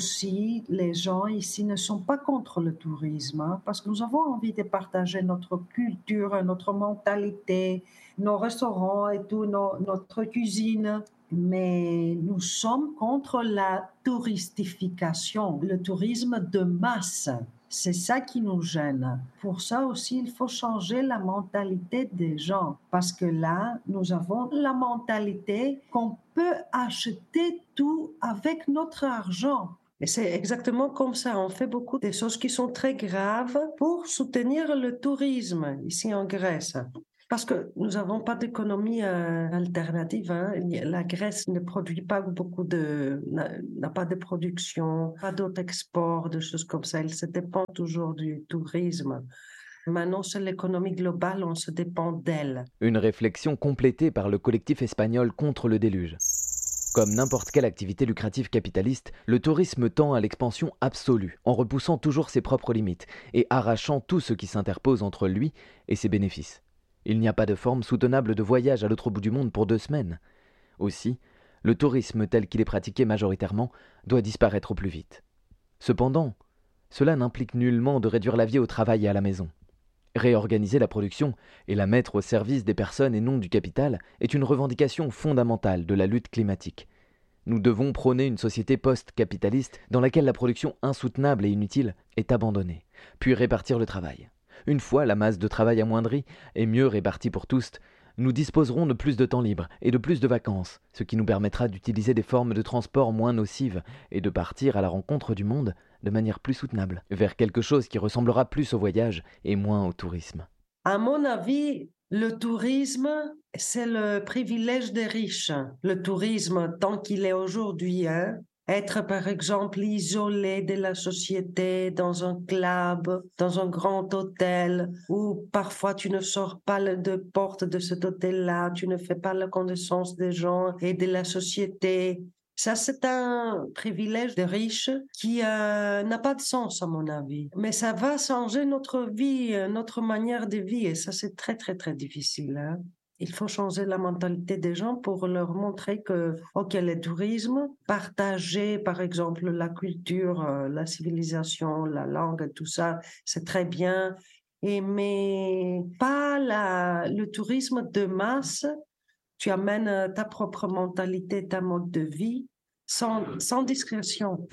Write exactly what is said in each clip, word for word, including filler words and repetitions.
Si les gens ici ne sont pas contre le tourisme, hein, parce que nous avons envie de partager notre culture, notre mentalité, nos restaurants et tout, nos- notre cuisine. Mais nous sommes contre la touristification, le tourisme de masse. C'est ça qui nous gêne. Pour ça aussi, il faut changer la mentalité des gens. Parce que là, nous avons la mentalité qu'on peut acheter tout avec notre argent. Et c'est exactement comme ça. On fait beaucoup de choses qui sont très graves pour soutenir le tourisme ici en Grèce. Parce que nous n'avons pas d'économie euh, alternative. Hein. La Grèce ne produit pas beaucoup de, n'a, n'a pas de production, pas d'autres exports, de choses comme ça. Elle se dépend toujours du tourisme. Maintenant, c'est l'économie globale, on se dépend d'elle. Une réflexion complétée par le collectif espagnol contre le déluge. Comme n'importe quelle activité lucrative capitaliste, le tourisme tend à l'expansion absolue, en repoussant toujours ses propres limites et arrachant tout ce qui s'interpose entre lui et ses bénéfices. Il n'y a pas de forme soutenable de voyage à l'autre bout du monde pour deux semaines. Aussi, le tourisme tel qu'il est pratiqué majoritairement doit disparaître au plus vite. Cependant, cela n'implique nullement de réduire la vie au travail et à la maison. Réorganiser la production et la mettre au service des personnes et non du capital est une revendication fondamentale de la lutte climatique. Nous devons prôner une société post-capitaliste dans laquelle la production insoutenable et inutile est abandonnée, puis répartir le travail. Une fois la masse de travail amoindrie et mieux répartie pour tous, nous disposerons de plus de temps libre et de plus de vacances, ce qui nous permettra d'utiliser des formes de transport moins nocives et de partir à la rencontre du monde de manière plus soutenable, vers quelque chose qui ressemblera plus au voyage et moins au tourisme. À mon avis, le tourisme, c'est le privilège des riches. Le tourisme, tant qu'il est aujourd'hui, hein, être par exemple isolé de la société dans un club, dans un grand hôtel, où parfois tu ne sors pas de porte de cet hôtel-là, tu ne fais pas la connaissance des gens et de la société. Ça, c'est un privilège de riches qui euh, n'a pas de sens, à mon avis. Mais ça va changer notre vie, notre manière de vie, et ça, c'est très, très, très difficile. Hein? Il faut changer la mentalité des gens pour leur montrer que, ok, le tourisme, partager, par exemple, la culture, la civilisation, la langue, tout ça, c'est très bien. Et, mais pas la, le tourisme de masse. Tu amènes ta propre mentalité, ta mode de vie, sans, sans discrétion.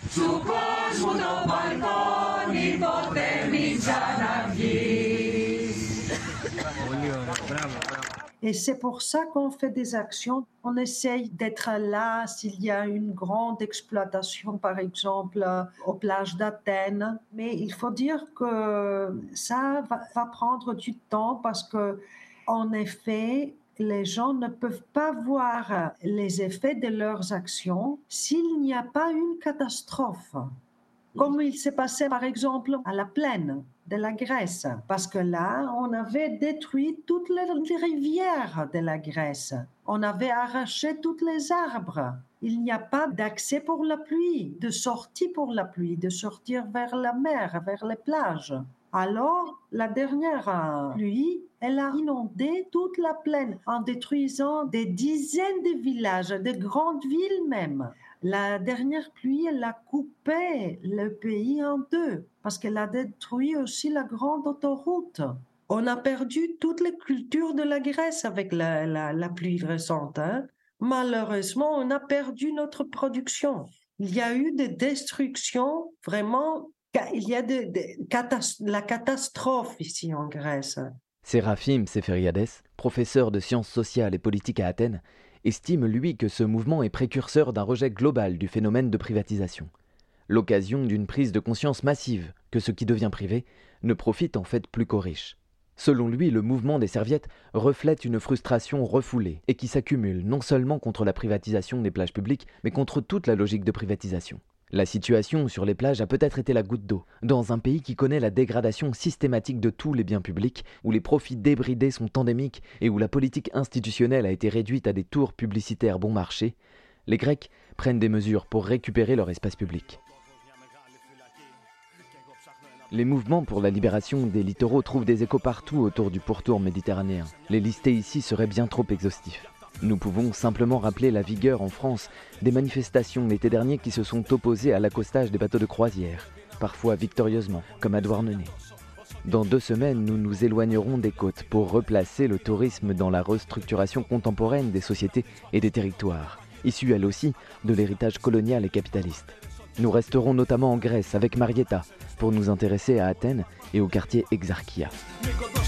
Et c'est pour ça qu'on fait des actions. On essaye d'être là s'il y a une grande exploitation, par exemple, aux plages d'Athènes. Mais il faut dire que ça va, va prendre du temps parce que, en effet, les gens ne peuvent pas voir les effets de leurs actions s'il n'y a pas une catastrophe. Comme il s'est passé par exemple à la plaine de la Grèce, parce que là, on avait détruit toutes les rivières de la Grèce. On avait arraché tous les arbres. Il n'y a pas d'accès pour la pluie, de sortie pour la pluie, de sortir vers la mer, vers les plages. Alors, la dernière pluie, elle a inondé toute la plaine en détruisant des dizaines de villages, de grandes villes même. La dernière pluie, elle a coupé le pays en deux parce qu'elle a détruit aussi la grande autoroute. On a perdu toutes les cultures de la Grèce avec la, la, la pluie récente. Hein? Malheureusement, on a perdu notre production. Il y a eu des destructions, vraiment, il y a de, de, catas- la catastrophe ici en Grèce. Sérafim Seferiades, professeur de sciences sociales et politiques à Athènes, estime lui que ce mouvement est précurseur d'un rejet global du phénomène de privatisation. L'occasion d'une prise de conscience massive que ce qui devient privé ne profite en fait plus qu'aux riches. Selon lui, le mouvement des serviettes reflète une frustration refoulée et qui s'accumule non seulement contre la privatisation des plages publiques, mais contre toute la logique de privatisation. La situation sur les plages a peut-être été la goutte d'eau, dans un pays qui connaît la dégradation systématique de tous les biens publics, où les profits débridés sont endémiques et où la politique institutionnelle a été réduite à des tours publicitaires bon marché. Les Grecs prennent des mesures pour récupérer leur espace public. Les mouvements pour la libération des littoraux trouvent des échos partout autour du pourtour méditerranéen. Les lister ici serait bien trop exhaustif. Nous pouvons simplement rappeler la vigueur en France des manifestations l'été dernier qui se sont opposées à l'accostage des bateaux de croisière, parfois victorieusement, comme à Douarnenez. Dans deux semaines, nous nous éloignerons des côtes pour replacer le tourisme dans la restructuration contemporaine des sociétés et des territoires, issue elle aussi de l'héritage colonial et capitaliste. Nous resterons notamment en Grèce avec Marietta pour nous intéresser à Athènes et au quartier Exarchia.